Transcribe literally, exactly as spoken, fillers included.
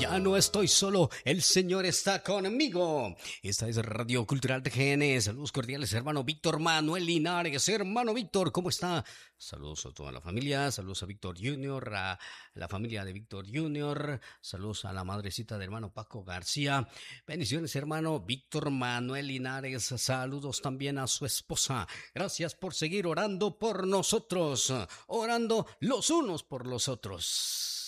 ya no estoy solo, el Señor está conmigo. Esta es Radio Cultural T G N. Saludos cordiales, hermano Víctor Manuel Linares. Hermano Víctor, ¿cómo está? Saludos a toda la familia, saludos a Víctor Junior, a la familia de Víctor Junior, saludos a la madrecita de hermano Paco García. Bendiciones, hermano Víctor Manuel Linares, saludos también a su esposa. Gracias por seguir orando por nosotros, orando los unos por los otros.